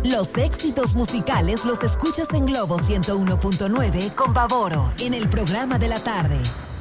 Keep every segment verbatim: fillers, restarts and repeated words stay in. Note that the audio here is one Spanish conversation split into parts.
Los éxitos musicales los escuchas en Globo ciento uno punto nueve con Bavoro, en el programa de la tarde.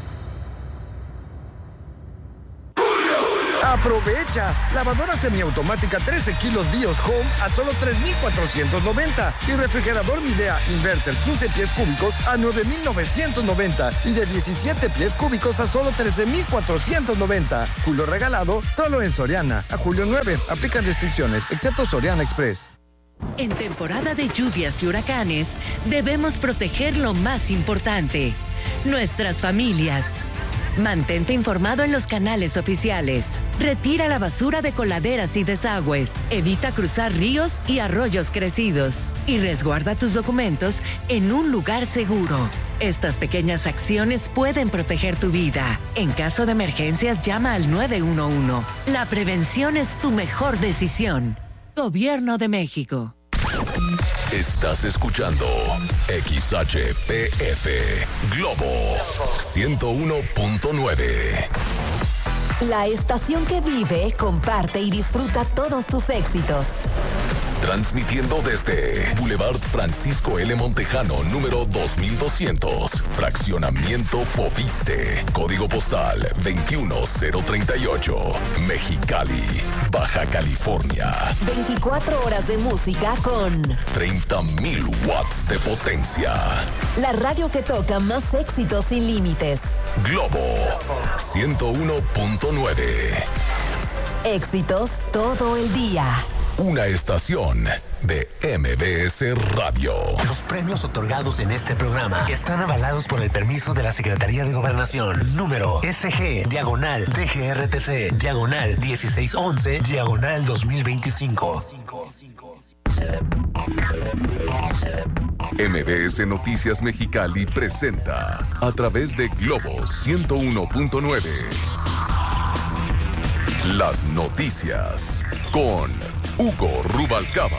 ¡Aprovecha! Lavadora semiautomática trece kilos Bios Home a solo tres mil cuatrocientos noventa y refrigerador Midea Inverter quince pies cúbicos a nueve mil novecientos noventa y de diecisiete pies cúbicos a solo trece mil cuatrocientos noventa. Julio regalado solo en Soriana. A julio nueve. Aplican restricciones, excepto Soriana Express. En temporada de lluvias y huracanes, debemos proteger lo más importante, nuestras familias. Mantente informado en los canales oficiales. Retira la basura de coladeras y desagües. Evita cruzar ríos y arroyos crecidos. Y resguarda tus documentos en un lugar seguro. Estas pequeñas acciones pueden proteger tu vida. En caso de emergencias, llama al nueve uno uno. La prevención es tu mejor decisión. Gobierno de México. Estás escuchando X H P F Globo ciento uno punto nueve. La estación que vive, comparte y disfruta todos tus éxitos. Transmitiendo desde Boulevard Francisco L. Montejano, número dos mil doscientos, Fraccionamiento Foviste, Código Postal veintiuno cero treinta y ocho, Mexicali, Baja California. veinticuatro horas de música con treinta mil watts de potencia. La radio que toca más éxitos sin límites. Globo ciento uno punto nueve. Éxitos todo el día. Una estación de M B S Radio. Los premios otorgados en este programa están avalados por el permiso de la Secretaría de Gobernación. Número S G, diagonal, D G R T C, diagonal, dieciséis once, diagonal dos mil veinticinco. M B S Noticias Mexicali presenta a través de Globo ciento uno punto nueve. Las noticias con Hugo Rubalcaba.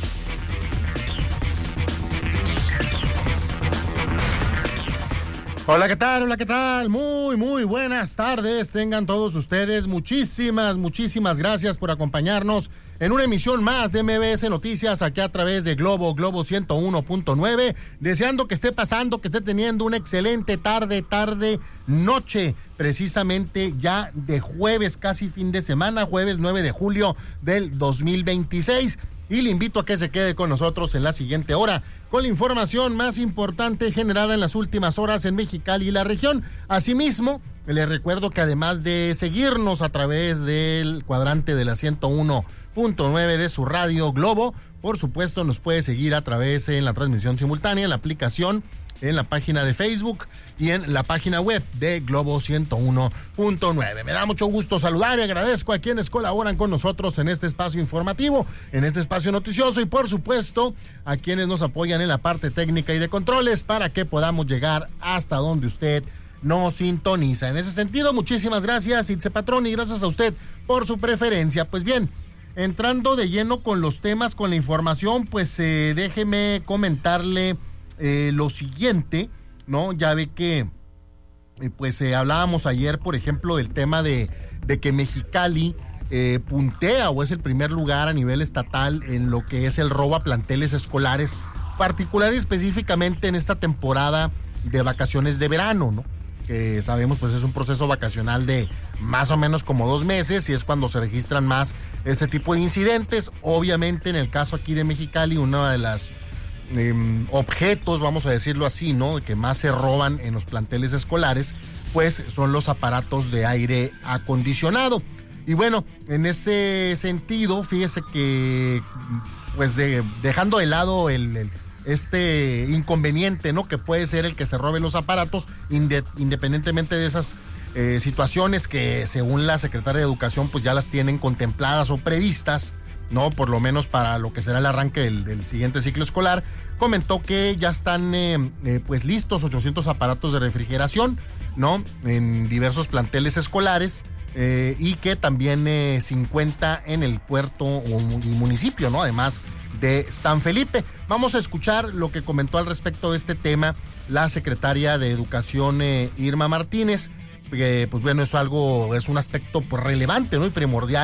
Hola, ¿qué tal? Hola, ¿qué tal? Muy, muy buenas tardes. Tengan todos ustedes muchísimas, muchísimas gracias por acompañarnos en una emisión más de M B S Noticias aquí a través de Globo, Globo ciento uno punto nueve. Deseando que esté pasando, que esté teniendo una excelente tarde, tarde, noche, precisamente ya de jueves, casi fin de semana, jueves nueve de julio del dos mil veintiséis. Y le invito a que se quede con nosotros en la siguiente hora con la información más importante generada en las últimas horas en Mexicali y la región. Asimismo, les recuerdo que además de seguirnos a través del cuadrante de la ciento uno punto nueve de su radio Globo, por supuesto nos puede seguir a través en la transmisión simultánea, en la aplicación, en la página de Facebook y en la página web de Globo ciento uno punto nueve. Me da mucho gusto saludar y agradezco a quienes colaboran con nosotros en este espacio informativo, en este espacio noticioso y por supuesto a quienes nos apoyan en la parte técnica y de controles para que podamos llegar hasta donde usted nos sintoniza. En ese sentido, muchísimas gracias, Itze Patrón, y gracias a usted por su preferencia. Pues bien, entrando de lleno con los temas, con la información, pues eh, déjeme comentarle Eh, lo siguiente, ¿no? Ya ve que eh, pues eh, hablábamos ayer, por ejemplo, del tema de, de que Mexicali eh, puntea o es el primer lugar a nivel estatal en lo que es el robo a planteles escolares, particular y específicamente en esta temporada de vacaciones de verano, ¿no? Que sabemos pues es un proceso vacacional de más o menos como dos meses y es cuando se registran más este tipo de incidentes. Obviamente en el caso aquí de Mexicali, una de las Eh, objetos, vamos a decirlo así, ¿no?, que más se roban en los planteles escolares, pues son los aparatos de aire acondicionado. Y bueno, en ese sentido, fíjese que, pues de, dejando de lado el, el, este inconveniente, ¿no?, que puede ser el que se roben los aparatos, inde, independientemente de esas eh, situaciones que según la Secretaría de Educación, pues ya las tienen contempladas o previstas, ¿no?, por lo menos para lo que será el arranque del, del siguiente ciclo escolar. Comentó que ya están eh, eh, pues listos ochocientos aparatos de refrigeración, ¿no?, en diversos planteles escolares eh, y que también eh, cincuenta en el puerto o y municipio, ¿no?, además de San Felipe. Vamos a escuchar lo que comentó al respecto de este tema la secretaria de Educación eh, Irma Martínez. Que, pues bueno, es algo, es un aspecto pues, relevante, ¿no?, y primordial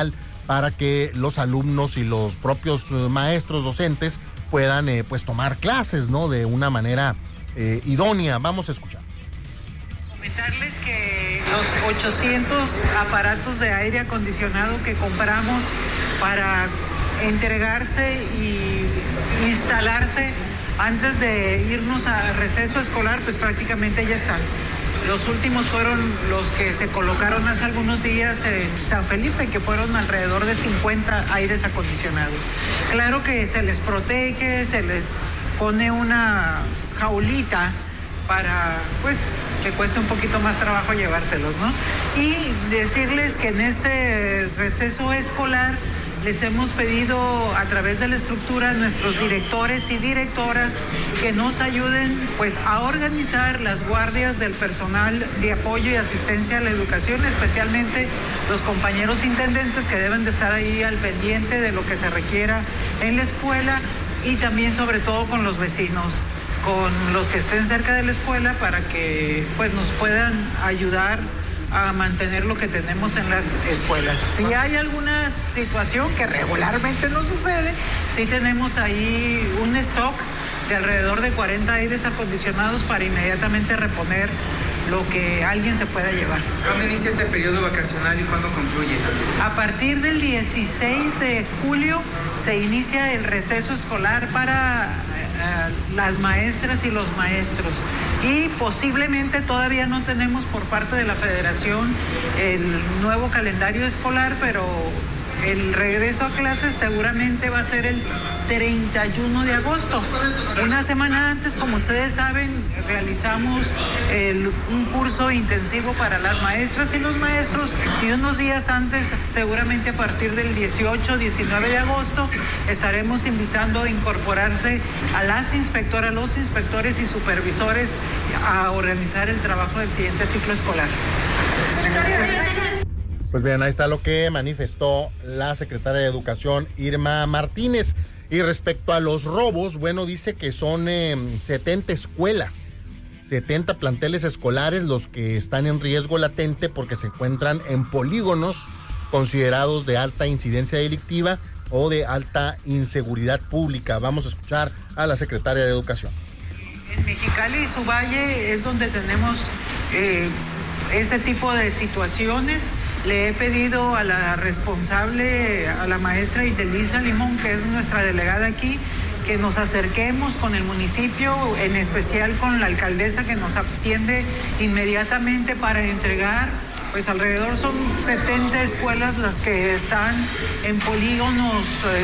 para que los alumnos y los propios uh, maestros docentes puedan eh, pues tomar clases, ¿no? De una manera eh, idónea. Vamos a escuchar. Comentarles que los ochocientos aparatos de aire acondicionado que compramos para entregarse y instalarse antes de irnos a receso escolar, pues prácticamente ya están. Los últimos fueron los que se colocaron hace algunos días en San Felipe, que fueron alrededor de cincuenta aires acondicionados. Claro que se les protege, se les pone una jaulita para, pues, que cueste un poquito más trabajo llevárselos, ¿no? Y decirles que en este receso escolar les hemos pedido a través de la estructura a nuestros directores y directoras que nos ayuden pues a organizar las guardias del personal de apoyo y asistencia a la educación, especialmente los compañeros intendentes que deben de estar ahí al pendiente de lo que se requiera en la escuela, y también sobre todo con los vecinos, con los que estén cerca de la escuela, para que pues nos puedan ayudar a mantener lo que tenemos en las escuelas. Si hay alguna situación que regularmente no sucede, sí tenemos ahí un stock de alrededor de cuarenta aires acondicionados para inmediatamente reponer lo que alguien se pueda llevar. ¿Cuándo inicia este periodo vacacional y cuándo concluye? A partir del dieciséis de julio se inicia el receso escolar para uh, las maestras y los maestros. Y posiblemente todavía no tenemos por parte de la Federación el nuevo calendario escolar, pero el regreso a clases seguramente va a ser el treinta y uno de agosto. Una semana antes, como ustedes saben, realizamos el, un curso intensivo para las maestras y los maestros, y unos días antes, seguramente a partir del dieciocho, diecinueve de agosto, estaremos invitando a incorporarse a las inspectoras, los inspectores y supervisores a organizar el trabajo del siguiente ciclo escolar. Pues bien, ahí está lo que manifestó la secretaria de Educación, Irma Martínez. Y respecto a los robos, bueno, dice que son eh, setenta escuelas, setenta planteles escolares los que están en riesgo latente porque se encuentran en polígonos considerados de alta incidencia delictiva o de alta inseguridad pública. Vamos a escuchar a la secretaria de Educación. En Mexicali y su valle es donde tenemos eh, ese tipo de situaciones. Le he pedido a la responsable, a la maestra Idelisa Limón, que es nuestra delegada aquí, que nos acerquemos con el municipio, en especial con la alcaldesa, que nos atiende inmediatamente para entregar, pues alrededor son setenta escuelas las que están en polígonos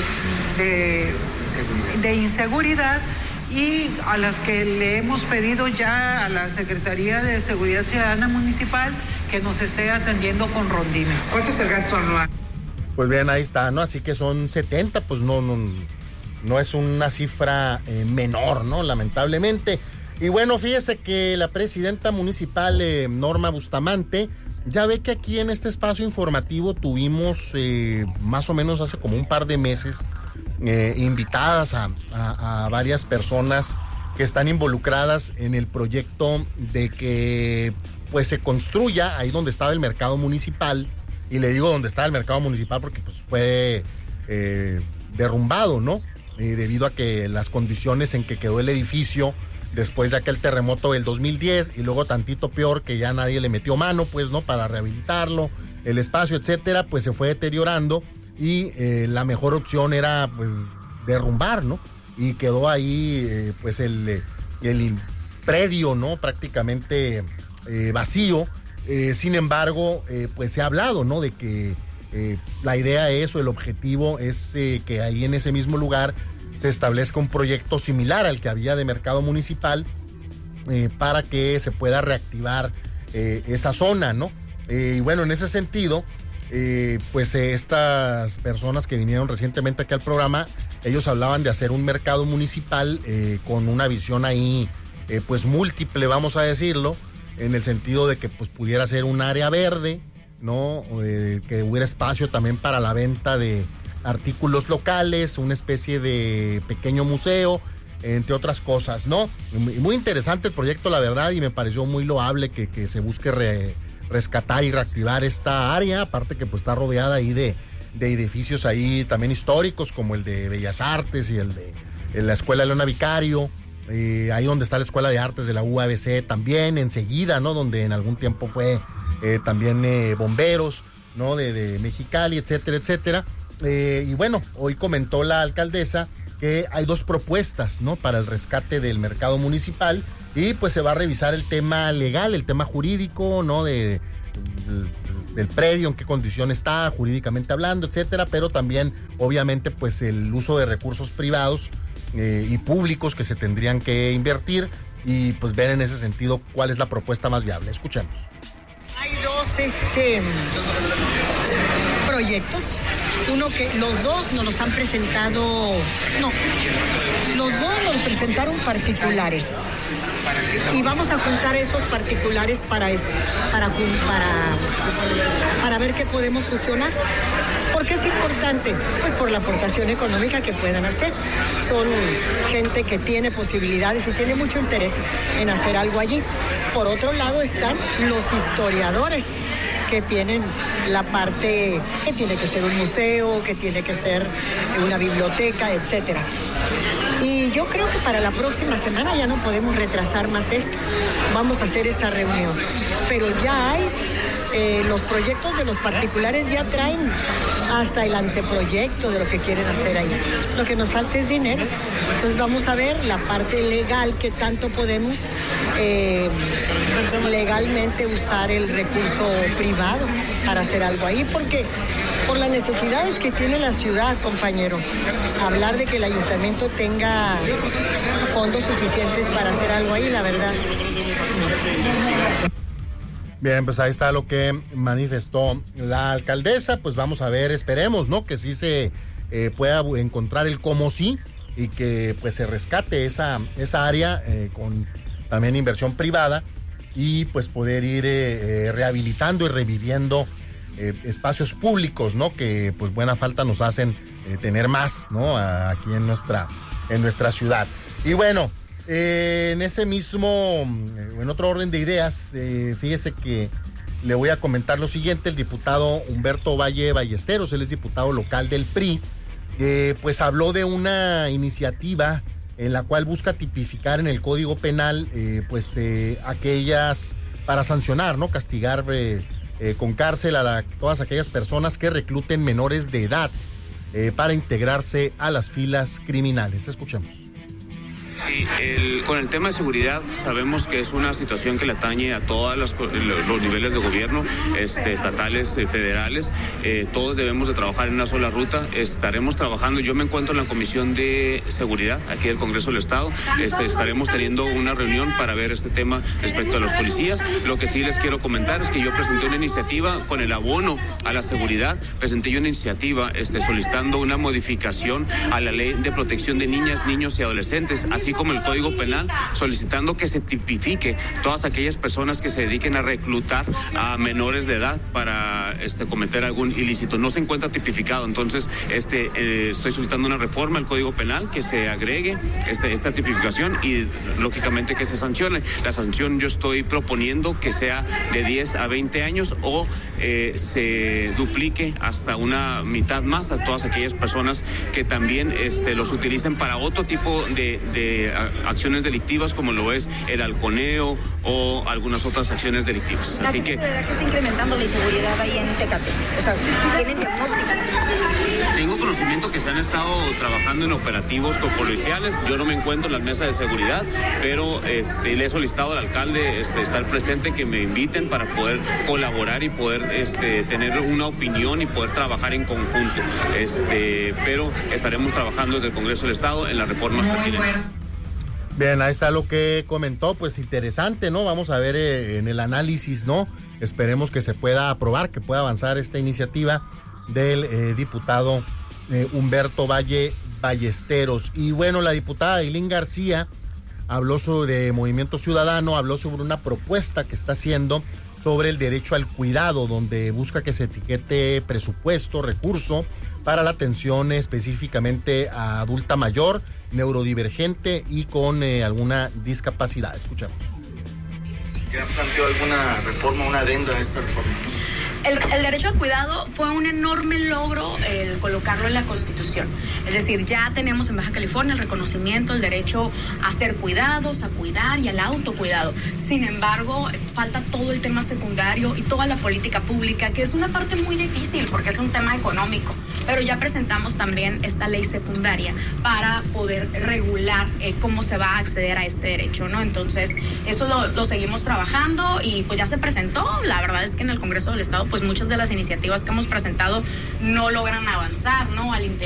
de, de inseguridad, y a las que le hemos pedido ya a la Secretaría de Seguridad Ciudadana Municipal que nos esté atendiendo con rondines. ¿Cuánto es el gasto anual? Pues bien, ahí está, ¿no? Así que son setenta, pues no, no, no es una cifra eh, menor, ¿no? Lamentablemente. Y bueno, fíjese que la presidenta municipal, eh, Norma Bustamante, ya ve que aquí en este espacio informativo tuvimos eh, más o menos hace como un par de meses eh, invitadas a, a, a varias personas que están involucradas en el proyecto de que pues se construya ahí donde estaba el mercado municipal. Y le digo donde estaba el mercado municipal porque pues fue eh, derrumbado, ¿no? Eh, debido a que las condiciones en que quedó el edificio después de aquel terremoto del dos mil diez, y luego tantito peor que ya nadie le metió mano, pues, ¿no? Para rehabilitarlo, el espacio, etcétera, pues se fue deteriorando, y eh, la mejor opción era, pues, derrumbar, ¿no? Y quedó ahí, eh, pues, el, el predio, ¿no? Prácticamente eh, vacío. Eh, sin embargo, eh, pues se ha hablado, ¿no? De que eh, la idea es, o el objetivo es eh, que ahí en ese mismo lugar se establezca un proyecto similar al que había de mercado municipal eh, para que se pueda reactivar eh, esa zona, ¿no? Eh, y bueno, en ese sentido, eh, pues eh, estas personas que vinieron recientemente aquí al programa, ellos hablaban de hacer un mercado municipal eh, con una visión ahí, eh, pues múltiple, vamos a decirlo, en el sentido de que pues pudiera ser un área verde, ¿no? Eh, que hubiera espacio también para la venta de artículos locales, una especie de pequeño museo, entre otras cosas, ¿no? Muy, muy interesante el proyecto, la verdad, y me pareció muy loable que, que se busque re, rescatar y reactivar esta área, aparte que pues está rodeada ahí de, de edificios ahí también históricos, como el de Bellas Artes y el de la Escuela Leona Vicario, eh, ahí donde está la Escuela de Artes de la U A B C también, enseguida, ¿no? Donde en algún tiempo fue eh, también eh, Bomberos, ¿no? De, de Mexicali, etcétera, etcétera. Eh, y bueno, hoy comentó la alcaldesa que hay dos propuestas, ¿no? Para el rescate del mercado municipal, y pues se va a revisar el tema legal, el tema jurídico, ¿no? De, de del predio, en qué condición está, jurídicamente hablando, etcétera, pero también, obviamente, pues el uso de recursos privados eh, y públicos que se tendrían que invertir, y pues ver en ese sentido cuál es la propuesta más viable. Escuchemos. Hay dos este, proyectos, uno que los dos nos los han presentado, no, los dos nos los presentaron particulares, y vamos a juntar esos particulares para, para, para, para ver qué podemos fusionar. ¿Por qué es importante? Pues por la aportación económica que puedan hacer. Son gente que tiene posibilidades y tiene mucho interés en hacer algo allí. Por otro lado están los historiadores, que tienen la parte que tiene que ser un museo, que tiene que ser una biblioteca, etcétera. Y yo creo que para la próxima semana ya no podemos retrasar más esto. Vamos a hacer esa reunión. Pero ya hay, eh, los proyectos de los particulares ya traen hasta el anteproyecto de lo que quieren hacer ahí. Lo que nos falta es dinero. Entonces vamos a ver la parte legal, que tanto podemos eh, legalmente usar el recurso privado para hacer algo ahí, porque por las necesidades que tiene la ciudad, compañero, hablar de que el ayuntamiento tenga fondos suficientes para hacer algo ahí, la verdad, no. Bien, pues ahí está lo que manifestó la alcaldesa. Pues vamos a ver, esperemos, ¿no? Que sí se eh, pueda encontrar el cómo sí, y que pues se rescate esa, esa área eh, con también inversión privada, y pues poder ir eh, eh, rehabilitando y reviviendo eh, espacios públicos, ¿no? Que pues buena falta nos hacen eh, tener más, ¿no? A, aquí en nuestra, en nuestra ciudad. Y bueno, Eh, en ese mismo, en otro orden de ideas, eh, fíjese que le voy a comentar lo siguiente. El diputado Humberto Valle Ballesteros, él es diputado local del P R I, eh, pues habló de una iniciativa en la cual busca tipificar en el Código Penal, eh, pues eh, aquellas, para sancionar, ¿no? Castigar eh, eh, con cárcel a la, todas aquellas personas que recluten menores de edad eh, para integrarse a las filas criminales. Escuchemos. Sí, el, con el tema de seguridad sabemos que es una situación que le atañe a todos los, los niveles de gobierno, este, estatales, eh, federales. Eh, todos debemos de trabajar en una sola ruta. Estaremos trabajando, yo me encuentro en la Comisión de Seguridad aquí del Congreso del Estado. Este, estaremos teniendo una reunión para ver este tema respecto a los policías. Lo que sí les quiero comentar es que yo presenté una iniciativa con el abono a la seguridad. Presenté yo una iniciativa este, solicitando una modificación a la Ley de Protección de Niñas, Niños y Adolescentes, así como el Código Penal, solicitando que se tipifique todas aquellas personas que se dediquen a reclutar a menores de edad para este, cometer algún ilícito. No se encuentra tipificado, entonces este, eh, estoy solicitando una reforma al Código Penal, que se agregue este, esta tipificación y lógicamente que se sancione. La sanción yo estoy proponiendo que sea de diez a veinte años o eh, se duplique hasta una mitad más a todas aquellas personas que también este, los utilicen para otro tipo de, de acciones delictivas, como lo es el halconeo o algunas otras acciones delictivas. Así que ¿verdad que está incrementando la inseguridad ahí en Tecate? O sea, ¿tienen diagnóstico? Tengo conocimiento que se han estado trabajando en operativos policiales. Yo no me encuentro en la mesa de seguridad, pero este, le he solicitado al alcalde este, estar presente, que me inviten para poder colaborar y poder este, tener una opinión y poder trabajar en conjunto. Este, pero estaremos trabajando desde el Congreso del Estado en las reformas pertinentes. Bien, ahí está lo que comentó, pues interesante, ¿no? Vamos a ver eh, en el análisis, ¿no? Esperemos que se pueda aprobar, que pueda avanzar esta iniciativa del eh, diputado eh, Humberto Valle Ballesteros. Y bueno, la diputada Ailín García habló sobre Movimiento Ciudadano, habló sobre una propuesta que está haciendo sobre el derecho al cuidado, donde busca que se etiquete presupuesto, recurso para la atención específicamente a adulta mayor, neurodivergente y con eh, alguna discapacidad. Escuchamos. ¿Si ya planteó alguna reforma, una adenda a esta reforma? El, el derecho al cuidado fue un enorme logro el colocarlo en la Constitución. Es decir, ya tenemos en Baja California el reconocimiento, el derecho a ser cuidados, a cuidar y al autocuidado. Sin embargo, falta todo el tema secundario y toda la política pública, que es una parte muy difícil porque es un tema económico. Pero ya presentamos también esta ley secundaria para poder regular eh, cómo se va a acceder a este derecho, ¿no? Entonces, eso lo, lo seguimos trabajando y pues ya se presentó. La verdad es que en el Congreso del Estado, pues muchas de las iniciativas que hemos presentado no logran avanzar, ¿no? Al interior